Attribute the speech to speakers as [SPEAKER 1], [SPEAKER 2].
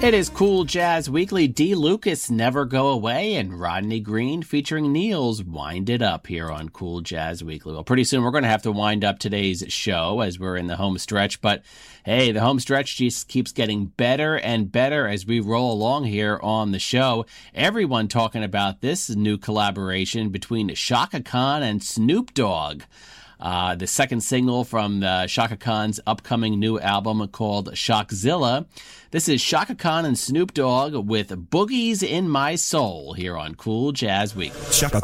[SPEAKER 1] It is Cool Jazz Weekly. D. Lucas, Never Go Away, and Rodney Green featuring Neil's Wind It Up here on Cool Jazz Weekly. Well, pretty soon we're going to have to wind up today's show as we're in the home stretch, but hey, the home stretch just keeps getting better and better as we roll along here on the show. Everyone talking about this new collaboration between Chaka Khan and Snoop Dogg. The second single from Chaka Khan's upcoming new album called Shockzilla. This is Chaka Khan and Snoop Dogg with Boogies in My Soul here on Cool Jazz Weekly.
[SPEAKER 2] Chaka